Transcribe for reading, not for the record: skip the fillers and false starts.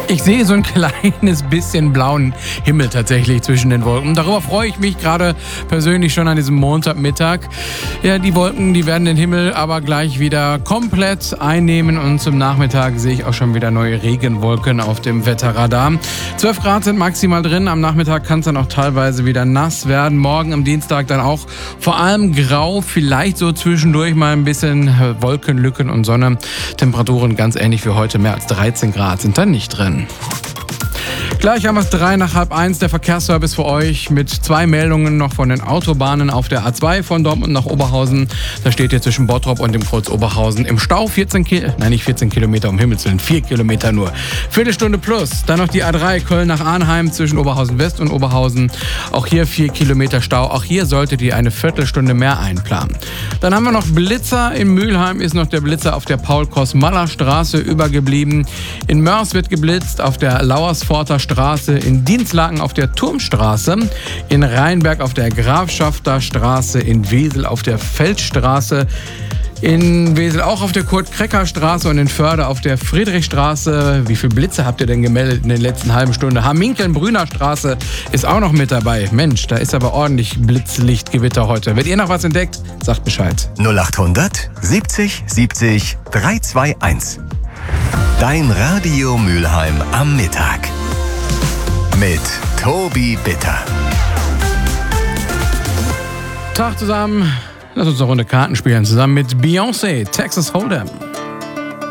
Ich sehe so ein kleines bisschen blauen Himmel tatsächlich zwischen den Wolken. Darüber freue ich mich gerade persönlich schon an diesem Montagmittag. Ja, die Wolken, die werden den Himmel aber gleich wieder komplett einnehmen und zum Nachmittag sehe ich auch schon wieder neue Regenwolken auf dem Wetterradar. 12 Grad sind maximal drin. Am Nachmittag kann es dann auch teilweise wieder nass werden. Morgen am Dienstag dann auch vor allem grau, vielleicht so zwischendurch mal ein bisschen Wolkenlücken und Sonne. Temperaturen ganz ähnlich wie heute, mehr als 13 Grad sind dann nicht drin. Gleich haben wir es 1:03, der Verkehrsservice für euch mit 2 Meldungen noch von den Autobahnen auf der A2 von Dortmund nach Oberhausen. Da steht hier zwischen Bottrop und dem Kreuz Oberhausen im Stau 14 Kilometer, um Himmels Willen, 4 Kilometer nur. Viertelstunde plus. Dann noch die A3 Köln nach Arnheim zwischen Oberhausen West und Oberhausen. Auch hier 4 Kilometer Stau. Auch hier solltet ihr eine Viertelstunde mehr einplanen. Dann haben wir noch Blitzer. In Mülheim ist noch der Blitzer auf der Paul-Kosmalla-Straße übergeblieben. In Mörs wird geblitzt, auf der Lauersforter Straße, in Dinslaken auf der Turmstraße, in Rheinberg auf der Grafschafter Straße, in Wesel auf der Feldstraße, in Wesel auch auf der Kurt-Krecker-Straße und in Förde auf der Friedrichstraße. Wie viele Blitze habt ihr denn gemeldet in der letzten halben Stunde? Hamminkeln-Brüner Straße ist auch noch mit dabei. Mensch, da ist aber ordentlich Blitzlichtgewitter heute. Wenn ihr noch was entdeckt, sagt Bescheid. 0800 70 70 321. Dein Radio Mülheim am Mittag. Mit Tobi Bitter. Tag zusammen. Lass uns eine Runde Karten spielen. Zusammen mit Beyoncé, Texas Hold'em.